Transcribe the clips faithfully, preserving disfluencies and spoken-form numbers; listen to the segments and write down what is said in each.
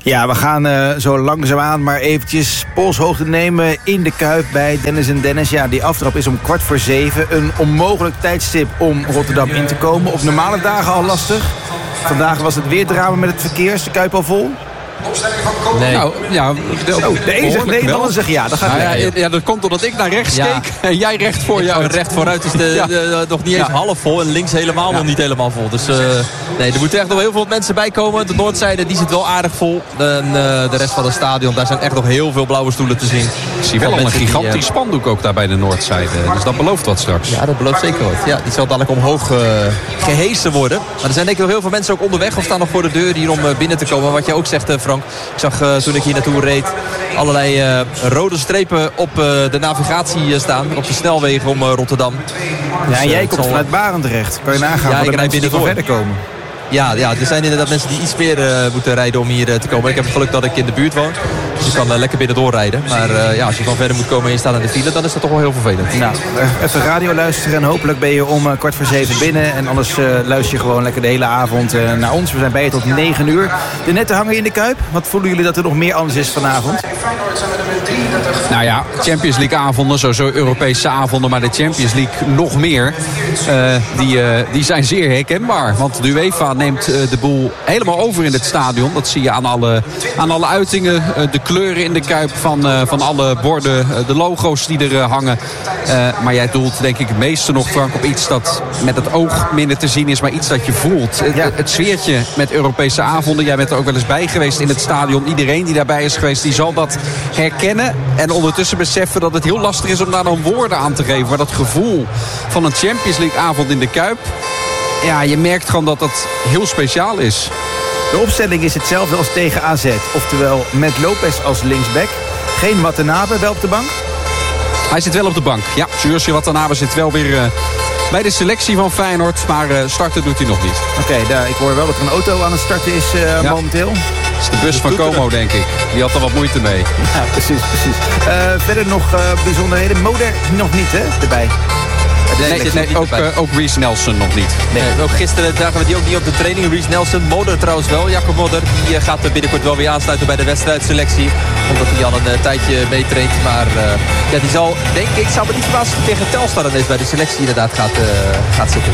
Ja, we gaan uh, zo langzaamaan maar eventjes polshoogte nemen in de Kuip bij Dennis en Dennis. Ja, die aftrap is om kwart voor zeven. Een onmogelijk tijdstip om Rotterdam in te komen. Op normale dagen al lastig. Vandaag was het weer drama met het verkeer. Is de Kuip al vol? Nee. Nou, ja, de, oh, de ene zegt nee, de ander zegt ja. Dat gaat nou, ja, ja, dat komt omdat ik naar rechts ja. keek en jij recht voor jou. Recht vooruit is de, ja. de, de, nog niet eens ja. half vol en links helemaal ja. nog niet helemaal vol. Dus uh, nee, er moeten echt nog heel veel mensen bij komen. De noordzijde die zit wel aardig vol. En uh, de rest van het stadion, daar zijn echt nog heel veel blauwe stoelen te zien. Ik zie wel een gigantisch die, uh, spandoek ook daar bij de noordzijde. Dus dat belooft wat straks. Ja, dat belooft zeker wat. Ja, die zal dadelijk omhoog uh, gehesen worden. Maar er zijn denk ik nog heel veel mensen ook onderweg of staan nog voor de deur hier om uh, binnen te komen. Wat jij ook zegt, uh, Frank. Ik zag uh, toen ik hier naartoe reed allerlei uh, rode strepen op uh, de navigatie uh, staan. Op de snelwegen om uh, Rotterdam. Ja, en dus, jij uh, komt vanuit Barendrecht. Kan je nagaan ja, waar de mensen die verder komen? Ja, ja, er zijn inderdaad mensen die iets meer uh, moeten rijden om hier uh, te komen. Ik heb het geluk dat ik in de buurt woon. Dus ik kan uh, lekker binnendoor rijden. Maar uh, ja, als je van verder moet komen en je staat aan de file, dan is dat toch wel heel vervelend. Nou, even radio luisteren en hopelijk ben je om uh, kwart voor zeven binnen. En anders uh, luister je gewoon lekker de hele avond uh, naar ons. We zijn bij je tot negen uur. De netten hangen in de Kuip. Wat voelen jullie dat er nog meer anders is vanavond? Nou ja, Champions League avonden, sowieso Europese avonden, maar de Champions League nog meer. Uh, die, uh, die zijn zeer herkenbaar. Want de UEFA neemt uh, de boel helemaal over in het stadion. Dat zie je aan alle, aan alle uitingen. Uh, de kleuren in de Kuip van, uh, van alle borden. Uh, de logo's die er uh, hangen. Uh, maar jij doelt denk ik het meeste nog, Frank, op iets dat met het oog minder te zien is. Maar iets dat je voelt. Ja. Het, het sfeertje met Europese avonden. Jij bent er ook wel eens bij geweest in het stadion. Iedereen die daarbij is geweest, die zal dat herkennen. En ondertussen beseffen dat het heel lastig is om daar dan woorden aan te geven. Maar dat gevoel van een Champions League avond in de Kuip. Ja, je merkt gewoon dat dat heel speciaal is. De opstelling is hetzelfde als tegen A Z. Oftewel met Lopez als linksback. Geen Watanabe, wel op de bank? Hij zit wel op de bank. Ja, Sjoerd Watanabe zit wel weer uh, bij de selectie van Feyenoord. Maar uh, starten doet hij nog niet. Oké, okay, ik hoor wel dat er een auto aan het starten is uh, ja. momenteel. Dat is de bus van Como, denk ik. Die had er wat moeite mee. Ja, precies, precies. Uh, verder nog uh, bijzonderheden. Moder nog niet, hè, erbij. Nee, nee, nee ook, uh, ook Reece Nelson nog niet. Nee, ook gisteren zagen we die ook niet op de training. Reece Nelson, Modder trouwens wel. Jacob Modder, die uh, gaat binnenkort wel weer aansluiten bij de wedstrijdselectie. Omdat hij al een uh, tijdje meetraint. Maar uh, ja, die zal, denk ik, zou me niet verbazen tegen Telstar ineens bij de selectie inderdaad gaat, uh, gaat zitten.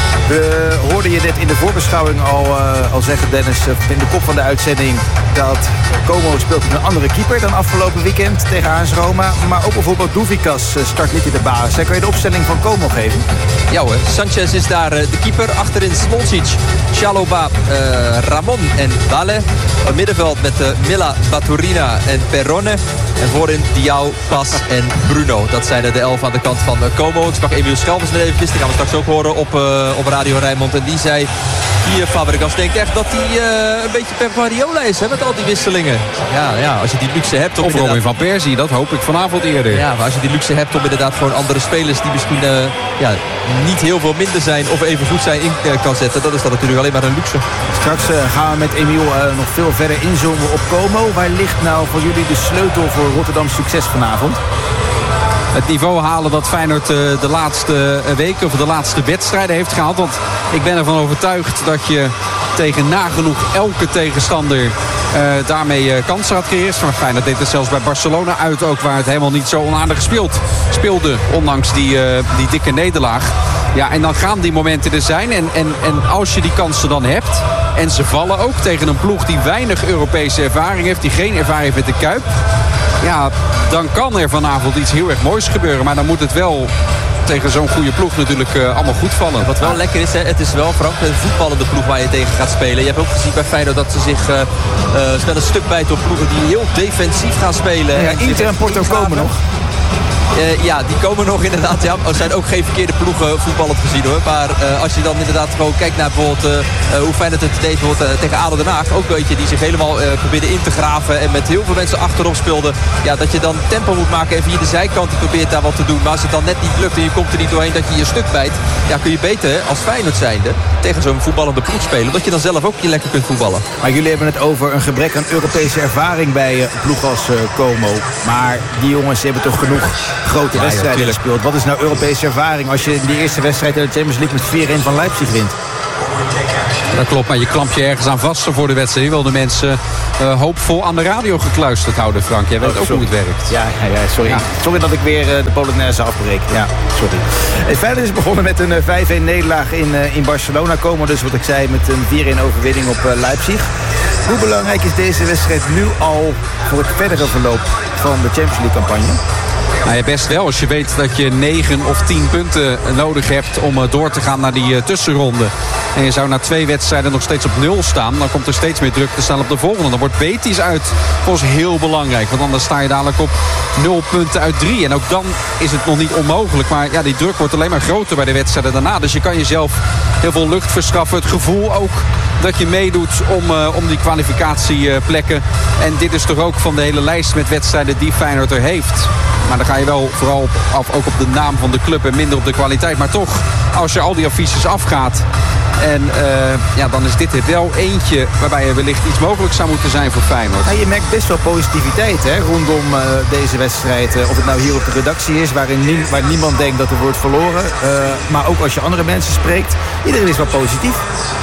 We hoorden je net in de voorbeschouwing al, uh, al zeggen, Dennis, uh, in de kop van de uitzending, dat Como speelt met een andere keeper dan afgelopen weekend tegen A S Roma. Maar ook bijvoorbeeld Douvikas start niet in de basis. Kan je de opstelling van Como geven? Ja hoor, Sanchez is daar de keeper. Achterin Smolcic, Chalobah, uh, Ramon en Bale. Een middenveld met uh, Milla, Baturina en Perrone. En voorin Diao, Pas en Bruno. Dat zijn de elf aan de kant van uh, Como. Ik sprak Emiel Schelvers net eventjes. Die gaan we straks ook horen op, uh, op Radio Rijnmond. En die zei, die uh, Fabregas denkt echt dat hij uh, een beetje Pep Guardiola is, hè, met al die wisselingen. Ja, ja, als je die luxe hebt... Of Robin van Persie, dat hoop ik vanavond eerder. Ja, maar als je die luxe hebt om inderdaad gewoon andere spelers die misschien uh, ja, niet heel veel minder zijn of even goed zijn in uh, kan zetten, dat is dan natuurlijk alleen maar een luxe. Straks uh, gaan we met Emiel uh, nog veel verder inzoomen op Como. Waar ligt nou voor jullie de sleutel voor Rotterdams succes vanavond? Het niveau halen dat Feyenoord uh, de laatste weken of de laatste wedstrijden heeft gehaald. Want ik ben ervan overtuigd dat je tegen nagenoeg elke tegenstander uh, daarmee uh, kansen had geheerst. Maar Feyenoord deed het zelfs bij Barcelona uit ook, waar het helemaal niet zo onaardig gespeeld speelde. Ondanks die, uh, die dikke nederlaag. Ja, en dan gaan die momenten er zijn. En, en, en als je die kansen dan hebt, en ze vallen ook tegen een ploeg die weinig Europese ervaring heeft, die geen ervaring heeft met de Kuip, ja, dan kan er vanavond iets heel erg moois gebeuren. Maar dan moet het wel tegen zo'n goede ploeg natuurlijk uh, allemaal goed vallen. Wat wel ah. lekker is, hè, het is wel, Frank, een voetballende ploeg waar je tegen gaat spelen. Je hebt ook gezien bij Feyenoord dat ze zich uh, uh, snel een stuk bijten op ploegen die heel defensief gaan spelen. Ja, Inter en Porto komen nog. Uh, ja, die komen nog inderdaad. Ja, er zijn ook geen verkeerde ploegen voetballend gezien hoor. Maar uh, als je dan inderdaad gewoon kijkt naar bijvoorbeeld uh, uh, hoe fijn het het deed bijvoorbeeld, uh, tegen A D O Den Haag. Ook weet je, die zich helemaal uh, probeerde in te graven en met heel veel mensen achterop speelden. Ja, dat je dan tempo moet maken en via de zijkanten probeert daar wat te doen. Maar als het dan net niet lukt en je komt er niet doorheen dat je je stuk bijt. Ja, kun je beter als Feyenoord zijnde tegen zo'n voetballende ploeg spelen. Omdat je dan zelf ook je lekker kunt voetballen. Maar jullie hebben het over een gebrek aan Europese ervaring bij uh, ploeg als uh, Como. Maar die jongens hebben toch genoeg grote ja, wedstrijden ja, gespeeld. Wat is nou Europese ervaring als je in die eerste wedstrijd in de Champions League met vier een van Leipzig wint? Dat klopt, maar je klampt je ergens aan vast voor de wedstrijd. Je wil de mensen uh, hoopvol aan de radio gekluisterd houden, Frank. Jij weet oh, ook sorry. hoe het werkt. Ja, ja, ja sorry. Ja. Sorry dat ik weer uh, de Polonaise afbreek. Ja, sorry. Het Feyenoord is begonnen met een uh, vijf-een nederlaag in, uh, in Barcelona. Komen dus, wat ik zei, met een vier-een overwinning op uh, Leipzig. Hoe belangrijk is deze wedstrijd nu al voor het verdere verloop van de Champions League campagne? Nou ja, best wel. Als je weet dat je negen of tien punten nodig hebt om door te gaan naar die uh, tussenronde. En je zou na twee wedstrijden nog steeds op nul staan. Dan komt er steeds meer druk te staan op de volgende. Dan wordt Betis uit volgens heel belangrijk. Want anders sta je dadelijk op nul punten uit drie. En ook dan is het nog niet onmogelijk. Maar ja, die druk wordt alleen maar groter bij de wedstrijden daarna. Dus je kan jezelf heel veel lucht verschaffen. Het gevoel ook dat je meedoet om, uh, om die kwalificatieplekken. En dit is toch ook van de hele lijst met wedstrijden die Feyenoord er heeft. Maar dan ga je wel vooral op, af, ook op de naam van de club en minder op de kwaliteit. Maar toch, als je al die affiches afgaat. En uh, ja, dan is dit er wel eentje waarbij er wellicht iets mogelijk zou moeten zijn voor Feyenoord. Ja, je merkt best wel positiviteit hè, rondom uh, deze wedstrijd. Uh, of het nou hier op de redactie is, waarin nie, waar niemand denkt dat er wordt verloren. Uh, maar ook als je andere mensen spreekt, iedereen is wel positief.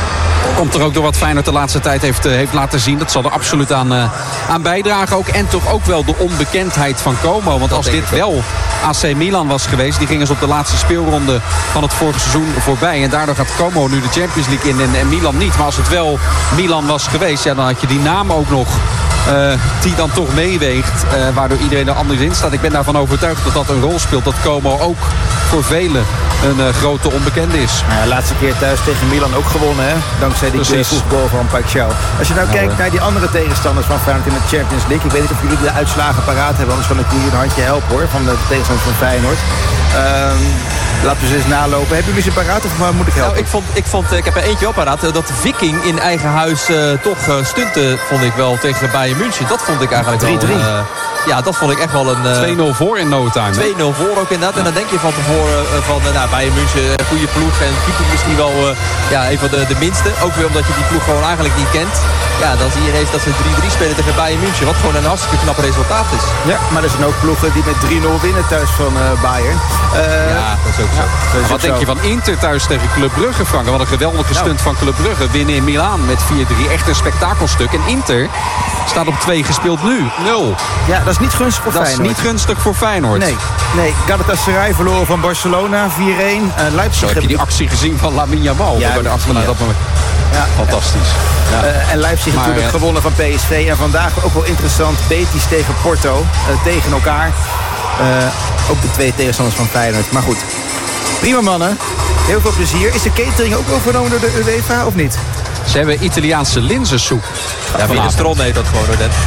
Komt er ook door wat Feyenoord de laatste tijd heeft, uh, heeft laten zien. Dat zal er absoluut aan, uh, aan bijdragen ook. En toch ook wel de onbekendheid van Como. Want als dit wel A C Milan was geweest. Die gingen ze op de laatste speelronde van het vorige seizoen voorbij. En daardoor gaat Como nu de Champions League in en, en Milan niet. Maar als het wel Milan was geweest, ja, dan had je die naam ook nog. Uh, die dan toch meeweegt. Uh, waardoor iedereen er anders in staat. Ik ben daarvan overtuigd dat dat een rol speelt. Dat Como ook voor velen een uh, grote onbekende is. Nou, de laatste keer thuis tegen Milan ook gewonnen, hè? Dankzij die voetbal van Pacquiao. Als je nou, nou kijkt uh, naar die andere tegenstanders van Feyenoord in de Champions League. Ik weet niet of jullie de uitslagen paraat hebben. Anders kan ik jullie een handje helpen, hoor. Van de tegenstanders van Feyenoord. Um, Laten we ze eens nalopen. Hebben jullie ze paraat of moet ik helpen? Nou, ik, vond, ik, vond, ik heb er eentje wel paraat. Dat Viking in eigen huis uh, toch uh, stunte, vond ik wel, tegen Bayern München. Dat vond ik eigenlijk drie drie. wel... Uh, ja, dat vond ik echt wel een... Uh, twee nul voor in no time. twee nul voor ook inderdaad. En dan denk je van tevoren uh, van uh, nou, Bayern München, een goede ploeg. En Viking misschien wel uh, ja, een van de, de minste. Ook weer omdat je die ploeg gewoon eigenlijk niet kent. Ja, dan zie je ineens dat ze drie drie spelen tegen Bayern München. Wat gewoon een hartstikke knap resultaat is. Ja, maar er zijn ook ploegen die met drie nul winnen thuis van uh, Bayern. Uh, ja, dat is ook zo. Ja, wat denk je van Inter thuis tegen Club Brugge, Frank? Wat een geweldige stunt nou. van Club Brugge. Winnen in Milaan met vier drie. Echt een spektakelstuk. En Inter staat op twee gespeeld nu. nul. Ja, dat is niet gunstig voor dat Feyenoord. Dat is niet gunstig voor Feyenoord. Nee, nee. Galatasaray verloren van Barcelona vier één. Uh, Leipzig. Zo heb je die actie gezien van Lamine Yamal. Ja, bij de achterna, ja. dat moment. Ja. Fantastisch. Ja. Uh, en Leipzig maar, natuurlijk uh, gewonnen van P S V. En vandaag ook wel interessant. Betis tegen Porto. Uh, tegen elkaar. Uh, ook de twee tegenstanders van Feyenoord. Maar goed. Prima mannen. Heel veel plezier. Is de catering ook overgenomen door de UEFA of niet? Ze hebben Italiaanse linzensoep. Ja, minestrone heet dat gewoon, hoor, Den.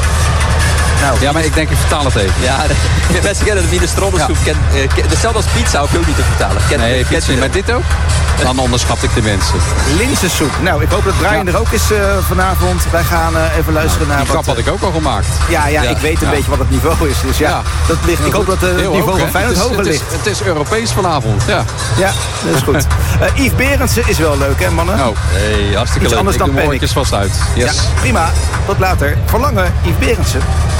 Nou. Ja, maar ik denk, ik vertaal het even. Ja, de, mensen kennen de minestrone-soep. Ja. Uh, hetzelfde als pizza, hoef je ook niet te vertalen. Ken, nee, ken, pizza, maar dit ook? Dan onderschat ik de mensen. Linzensoep. Nou, ik hoop dat Brian ja. er ook is uh, vanavond. Wij gaan uh, even luisteren nou, naar... Die grap wat, had ik ook al gemaakt. Ja, ja, ja. ik weet een ja. beetje wat het niveau is. Dus ja, ja. Dat ligt, ik hoop dat het niveau hoog, van Feyenoord hoger het is, ligt. Het is Europees vanavond. Ja, ja dat is goed. uh, Yves Berendsen is wel leuk, hè, mannen? Oh, hey, hartstikke Iets leuk. anders ik dan doe mijn oortjes vast uit. Yes. Ja, prima. Tot later. Verlangen, Yves Berendsen.